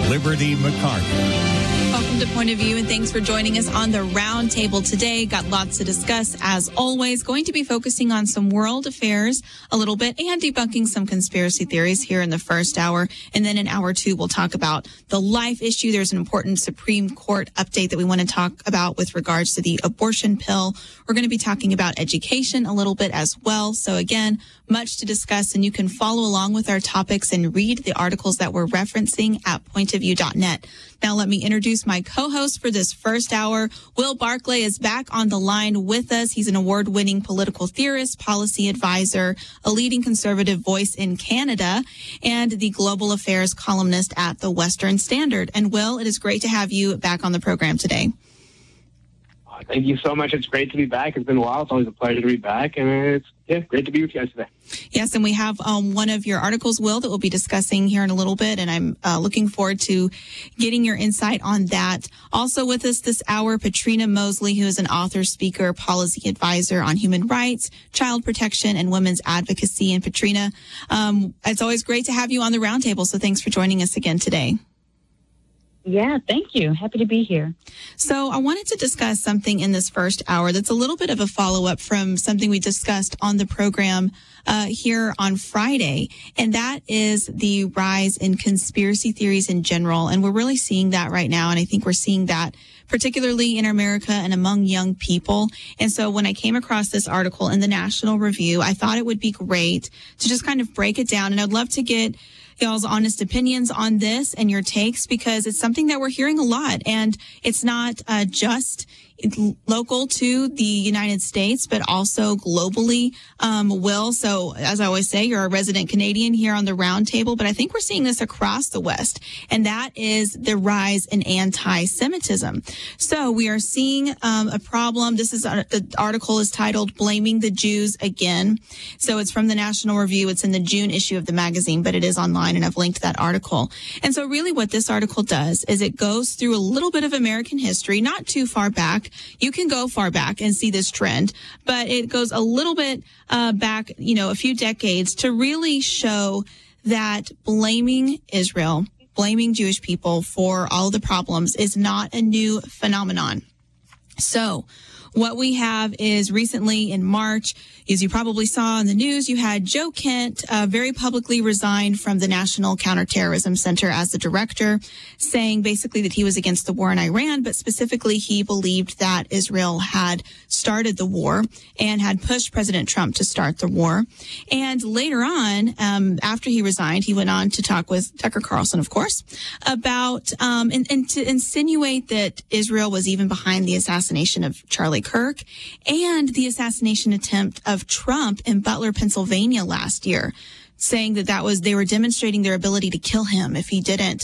Liberty McCarty. Welcome to Point of View, and thanks for joining us on the round table today. Got lots to discuss, as always. Going to be focusing on some world affairs a little bit and debunking some conspiracy theories here in the first hour. And then in hour two, we'll talk about the life issue. There's an important Supreme Court update that we want to talk about with regards to the abortion pill. We're going to be talking about education a little bit as well. So again, much to discuss, and you can follow along with our topics and read the articles that we're referencing at pointofview.net. Now, let me introduce my co-host for this first hour. Will Barclay is back on the line with us. He's an award-winning political theorist, policy advisor, a leading conservative voice in Canada, and the global affairs columnist at the Western Standard. And Will, it is great to have you back on the program today. Thank you so much. It's great to be back. It's been a while. It's always a pleasure to be back, and it's great to be with you guys today. Yes, and we have one of your articles, Will, that we'll be discussing here in a little bit, and I'm looking forward to getting your insight on that. Also with us this hour, Patrina Mosley, who is an author, speaker, policy advisor on human rights, child protection, and women's advocacy. And Patrina, it's always great to have you on the roundtable, so thanks for joining us again today. Yeah, thank you. Happy to be here. So I wanted to discuss something in this first hour that's a little bit of a follow-up from something we discussed on the program here on Friday, and that is the rise in conspiracy theories in general. And we're really seeing that right now, and I think we're seeing that particularly in America and among young people. And so when I came across this article in the National Review, I thought it would be great to just kind of break it down, and I'd love to get y'all's honest opinions on this and your takes, because it's something that we're hearing a lot, and it's not just local to the United States, but also globally, Will. So as I always say, you're a resident Canadian here on the round table, but I think we're seeing this across the West, and that is the rise in anti-Semitism. So we are seeing a problem. This is the article is titled "Blaming the Jews Again." So it's from the National Review. It's in the June issue of the magazine, but it is online, and I've linked that article. And so really what this article does is it goes through a little bit of American history, not too far back. You can go far back and see this trend, but it goes a little bit back, a few decades, to really show that blaming Israel, blaming Jewish people for all the problems is not a new phenomenon. So what we have is recently in March, as you probably saw in the news, you had Joe Kent very publicly resigned from the National Counterterrorism Center as the director, saying basically that he was against the war in Iran, but specifically he believed that Israel had started the war and had pushed President Trump to start the war. And later on, after he resigned, he went on to talk with Tucker Carlson, of course, about and to insinuate that Israel was even behind the assassination of Charlie Kirk and the assassination attempt of Trump in Butler, Pennsylvania last year, saying that they were demonstrating their ability to kill him if he didn't,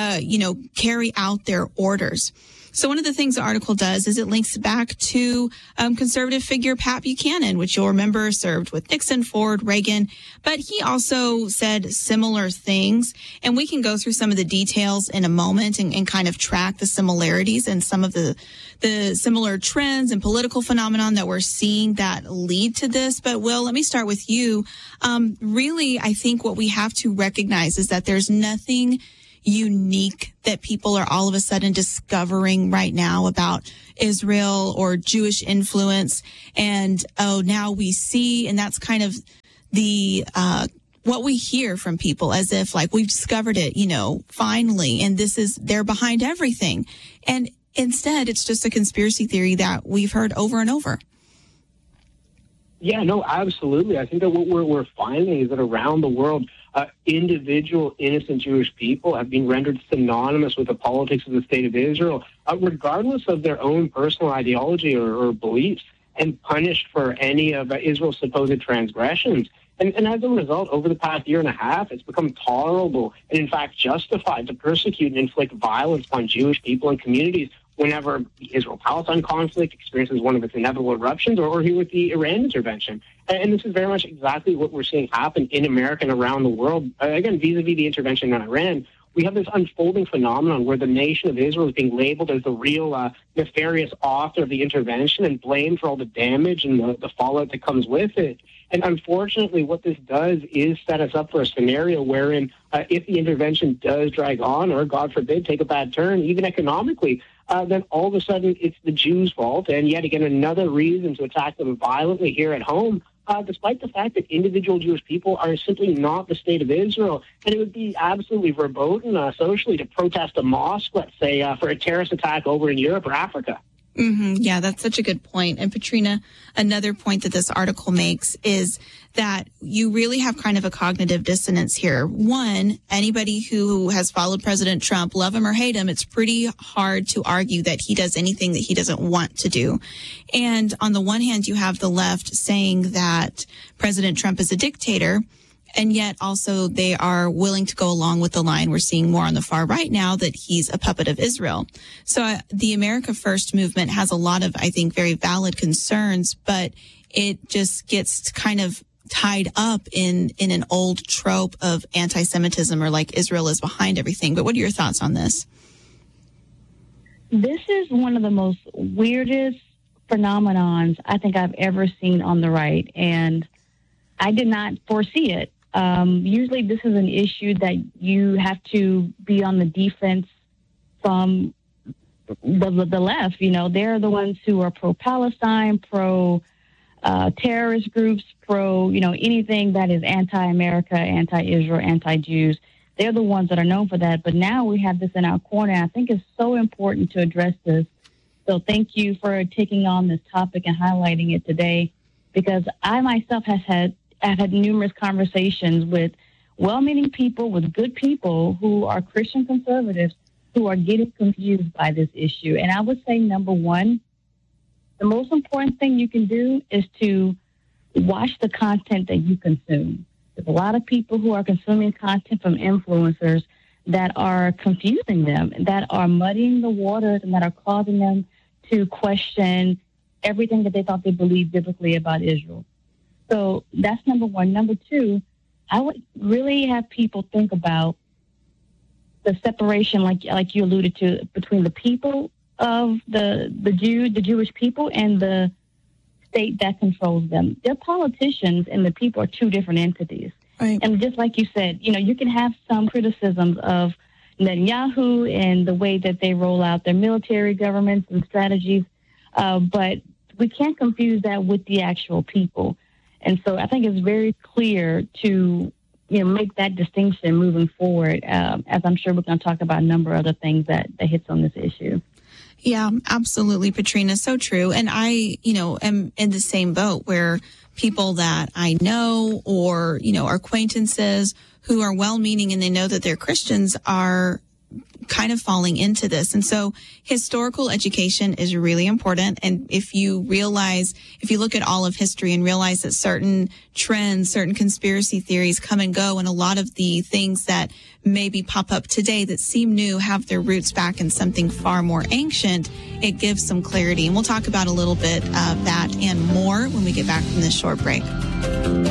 carry out their orders. So one of the things the article does is it links back to conservative figure Pat Buchanan, which you'll remember served with Nixon, Ford, Reagan, but he also said similar things. And we can go through some of the details in a moment and kind of track the similarities and some of the similar trends and political phenomenon that we're seeing that lead to this. But Will, let me start with you. Really, I think what we have to recognize is that there's nothing unique that people are all of a sudden discovering right now about Israel or Jewish influence. And, now we see, and that's kind of the, what we hear from people, as if like we've discovered it, finally, and they're behind everything. And instead, it's just a conspiracy theory that we've heard over and over. Yeah, no, absolutely. I think that what we're finding is that around the world, individual innocent Jewish people have been rendered synonymous with the politics of the state of Israel, regardless of their own personal ideology or beliefs, and punished for any of Israel's supposed transgressions. And as a result, over the past year and a half, it's become tolerable and, in fact, justified to persecute and inflict violence on Jewish people and communities whenever the Israel-Palestine conflict experiences one of its inevitable eruptions, or here with the Iran intervention. And this is very much exactly what we're seeing happen in America and around the world. Again, vis-a-vis the intervention in Iran, we have this unfolding phenomenon where the nation of Israel is being labeled as the real nefarious author of the intervention and blamed for all the damage and the fallout that comes with it. And unfortunately, what this does is set us up for a scenario wherein if the intervention does drag on or, God forbid, take a bad turn, even economically, then all of a sudden it's the Jews' fault. And yet again, another reason to attack them violently here at home, despite the fact that individual Jewish people are simply not the state of Israel. And it would be absolutely verboten socially to protest a mosque, let's say, for a terrorist attack over in Europe or Africa. Mm-hmm. Yeah, that's such a good point. And Patrina, another point that this article makes is that you really have kind of a cognitive dissonance here. One, anybody who has followed President Trump, love him or hate him, it's pretty hard to argue that he does anything that he doesn't want to do. And on the one hand, you have the left saying that President Trump is a dictator, and yet also they are willing to go along with the line we're seeing more on the far right now that he's a puppet of Israel. So the America First movement has a lot of, I think, very valid concerns, but it just gets kind of tied up in an old trope of anti-Semitism or like Israel is behind everything. But what are your thoughts on this? This is one of the most weirdest phenomenons I think I've ever seen on the right, and I did not foresee it. Usually this is an issue that you have to be on the defense from the left. You know, they're the ones who are pro-Palestine, pro-terrorist groups, anything that is anti-America, anti-Israel, anti-Jews. They're the ones that are known for that. But now we have this in our corner. I think it's so important to address this. So thank you for taking on this topic and highlighting it today, because I myself I've had numerous conversations with well-meaning people, with good people who are Christian conservatives who are getting confused by this issue. And I would say, number one, the most important thing you can do is to watch the content that you consume. There's a lot of people who are consuming content from influencers that are confusing them, that are muddying the waters, and that are causing them to question everything that they thought they believed biblically about Israel. So that's number one. Number two, I would really have people think about the separation, like you alluded to, between the people of the Jewish people and the state that controls them. Their politicians and the people are two different entities. Right. And just like you said, you can have some criticisms of Netanyahu and the way that they roll out their military governments and strategies, but we can't confuse that with the actual people. And so I think it's very clear to make that distinction moving forward, as I'm sure we're going to talk about a number of other things that hits on this issue. Yeah, absolutely, Patrina. So true. And I, am in the same boat where people that I know or, are acquaintances who are well-meaning and they know that they're Christians are kind of falling into this. And so historical education is really important. And if you look at all of history and realize that certain trends, certain conspiracy theories come and go, and a lot of the things that maybe pop up today that seem new have their roots back in something far more ancient, it gives some clarity. And we'll talk about a little bit of that and more when we get back from this short break.